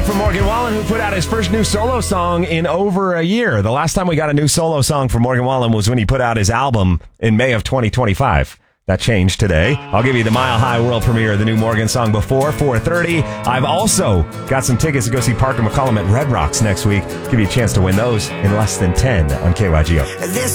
from Morgan Wallen, who put out his first new solo song in over a year. The last time we got a new solo song from Morgan Wallen was when he put out his album in May of 2025. That changed today. I'll give you the Mile High world premiere of the new Morgan song before 4:30. I've also got some tickets to go see Parker McCollum at Red Rocks next week. Give you a chance to win those in less than 10 on KYGO.